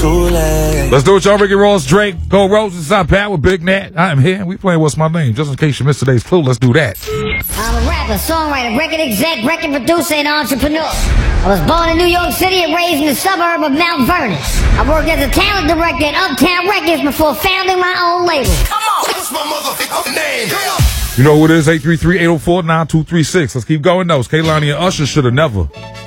too late. Let's do it, y'all. Ricky Ross, Drake, Gold Roses, South Pat with Big Nat. I am here. We playing What's My Name? Just in case you missed today's clue, let's do that. I'm a rapper, songwriter, record exec, record producer, and entrepreneur. I was born in New York City and raised in the suburb of Mount Vernon. I worked as a talent director at Uptown Records before founding my own label. Come on, what's my motherfucking name? You know who it is? 833-804-9236. Let's keep going, though. Kehlani and Usher should have never.